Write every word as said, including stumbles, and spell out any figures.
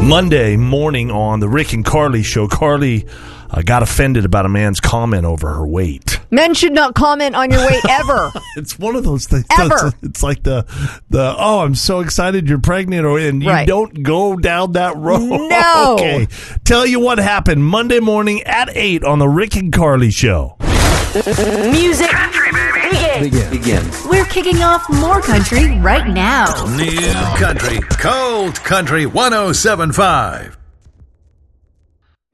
Monday morning on the Rick and Carly show, Carly uh, got offended about a man's comment over her weight. Men should not comment on your weight ever. It's one of those things. Ever. It's, it's like the, the oh, I'm so excited you're pregnant, or and you Right. don't go down that road. No. Okay. Tell you what happened Monday morning at eight on the Rick and Carly show. Music country, baby. Begin. Begin. We're kicking off more country right now. New country, cold country one oh seven point five.